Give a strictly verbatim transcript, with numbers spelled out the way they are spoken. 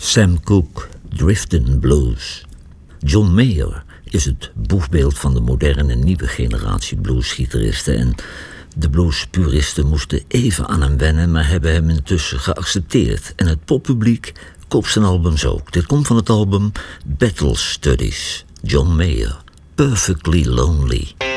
Sam Cooke, Driftin' Blues. John Mayer is het boegbeeld van de moderne nieuwe generatie bluesgitaristen en de bluespuristen moesten even aan hem wennen, maar hebben hem intussen geaccepteerd. En het poppubliek koopt zijn albums ook. Dit komt van het album Battle Studies. John Mayer, Perfectly Lonely.